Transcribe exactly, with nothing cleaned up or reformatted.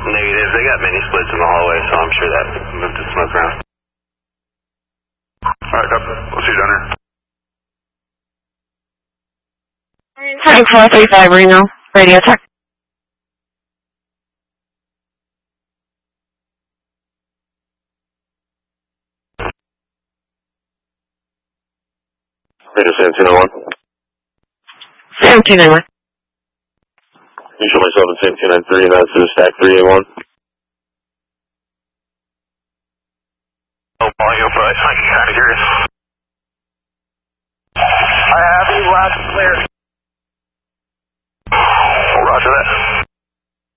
Negative. They got mini splits in the hallway, so I'm sure that moved the smoke around. Alright, up. We'll see you down here. Tank four three five Reno, radio tech. Radio seventeen oh one. seventeen oh one. You show myself in seventeen oh three, and that's the stack three eight one.